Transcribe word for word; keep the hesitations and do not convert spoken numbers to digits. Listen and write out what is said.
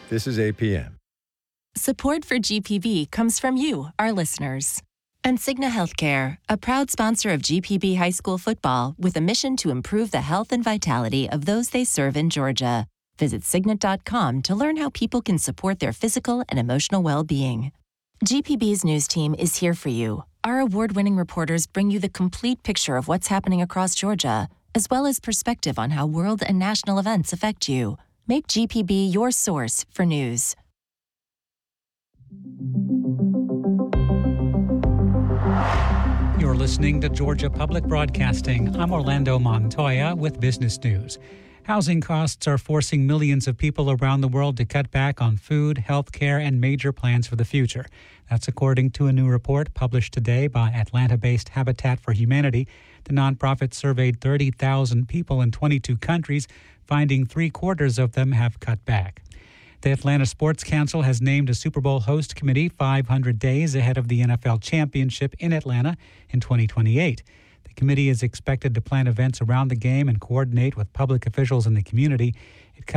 This is A P M. Support for G P B comes from you, our listeners. And Cigna Healthcare, a proud sponsor of G P B High School football with a mission to improve the health and vitality of those they serve in Georgia. Visit Cigna dot com to learn how people can support their physical and emotional well-being. G P B's news team is here for you. Our award-winning reporters bring you the complete picture of what's happening across Georgia, as well as perspective on how world and national events affect you. Make G P B your source for news. You're listening to Georgia Public Broadcasting. I'm Orlando Montoya with business news. Housing costs are forcing millions of people around the world to cut back on food, health care, and major plans for the future. That's according to a new report published today by Atlanta-based Habitat for Humanity. The nonprofit surveyed thirty thousand people in twenty-two countries, finding three-quarters of them have cut back. The Atlanta Sports Council has named a Super Bowl host committee five hundred days ahead of the N F L championship in Atlanta in twenty twenty-eight. The committee is expected to plan events around the game and coordinate with public officials in the community. It